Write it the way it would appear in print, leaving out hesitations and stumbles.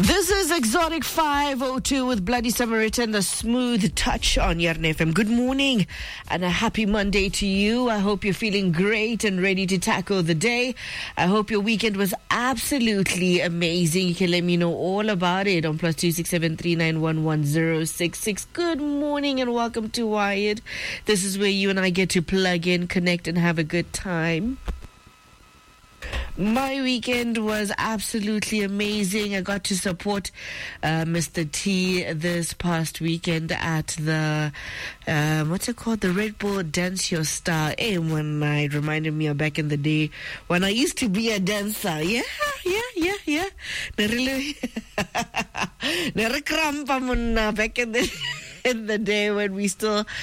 This is Exotic 502 with Bloody Samaritan, the smooth touch on Yarn FM. Good morning and a happy Monday to you. I hope you're feeling great and ready to tackle the day. I hope your weekend was absolutely amazing. You can let me know all about it on +267 3911066. Good morning and welcome to Wired. This is where you and I get to plug in, connect, and have a good time. My weekend was absolutely amazing. I got to support Mr. T this past weekend at the, what's it called? The Red Bull Dance Your Star. One night reminded me of back in the day when I used to be a dancer. Yeah. Back in the day when we still